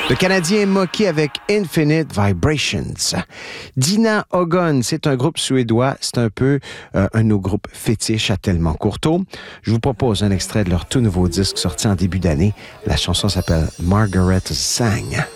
Le Canadien Mocky avec Infinite Vibrations. Dina Ogon, c'est un groupe suédois. C'est un peu un de nos groupes fétiches à Tellement Courteau. Je vous propose un extrait de leur tout nouveau disque sorti en début d'année. La chanson s'appelle Margaret Sang.